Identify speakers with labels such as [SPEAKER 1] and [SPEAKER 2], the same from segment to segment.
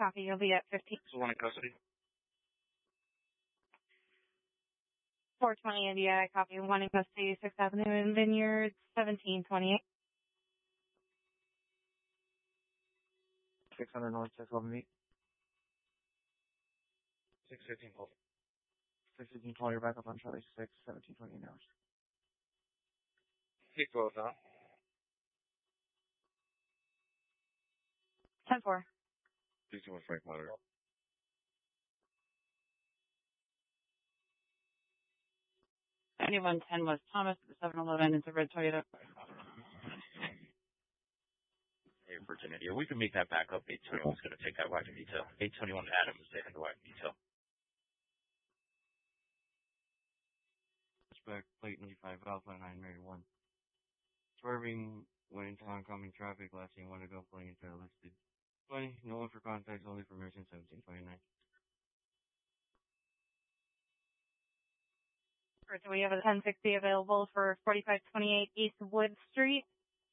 [SPEAKER 1] copy. You'll be at 15.
[SPEAKER 2] This is one in custody.
[SPEAKER 1] 420 India, I copy. One in custody, 6th Avenue and Vineyards, 1728.
[SPEAKER 3] 600 North, 611 meet.
[SPEAKER 2] 615 call.
[SPEAKER 3] 615 call, you're back up on Charlie 6, 1728 hours.
[SPEAKER 2] 612 now.
[SPEAKER 1] 10-4.
[SPEAKER 2] 61 Frank Monitor.
[SPEAKER 4] Anyone 10 West Thomas at the 7-Eleven. It's a red Toyota.
[SPEAKER 2] Hey, Virginia. Yeah, we can make that back up. 821's going to take that wagon detail. 821 Adam is taking the wagon detail.
[SPEAKER 5] Respect, plate 95 Alpha 9 Mary 1. Swerving when into oncoming traffic, last seen 1 to go, pulling into listed. 20, no one for contacts, only for Merchant 1729.
[SPEAKER 1] So we have a 1060 available for 4528 East Wood Street.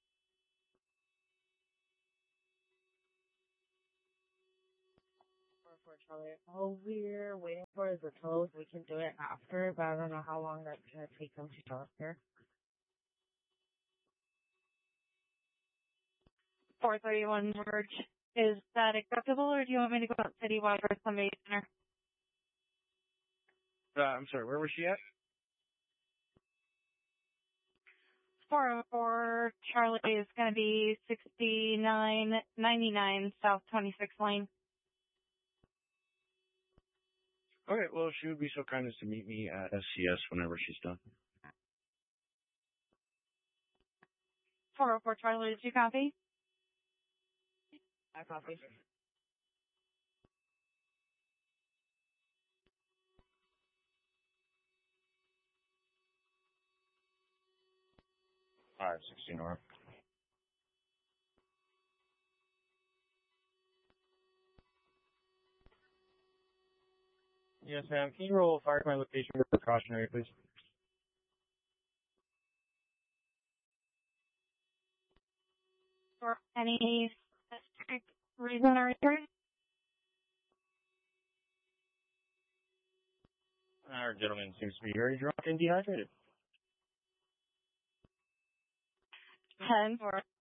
[SPEAKER 6] For Charlie, all we're waiting for is the tolls. We can do it after, but I don't know how long that's going to take them to talk here.
[SPEAKER 1] 431 Merge. Is that acceptable, or do you want me to go out citywide for Sunday Center?
[SPEAKER 3] I'm sorry, where was she at?
[SPEAKER 1] 404 Charlie is going to be 6999 South 26th Lane.
[SPEAKER 3] Okay, well, she would be so kind as to meet me at SCS whenever she's done.
[SPEAKER 1] 404 Charlie, did you copy?
[SPEAKER 6] I copy.
[SPEAKER 2] All right, 16 North.
[SPEAKER 3] Yes, ma'am. Can you roll fire my location with precautionary, please?
[SPEAKER 1] For any specific reason or reason?
[SPEAKER 3] Our gentleman seems to be very drunk and dehydrated.
[SPEAKER 1] 10-4.